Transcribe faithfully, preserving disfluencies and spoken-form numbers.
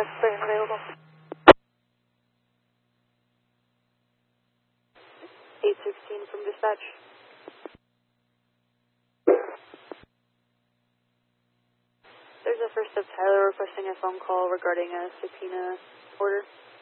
five, clear and available. eight sixteen from dispatch. There's a first of Tyler requesting a phone call regarding a subpoena order.